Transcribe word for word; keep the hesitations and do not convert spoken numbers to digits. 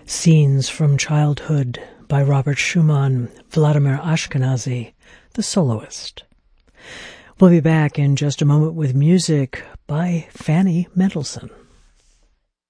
Scenes from Childhood by Robert Schumann, Vladimir Ashkenazy, the soloist. We'll be back in just a moment with music by Fanny Mendelssohn.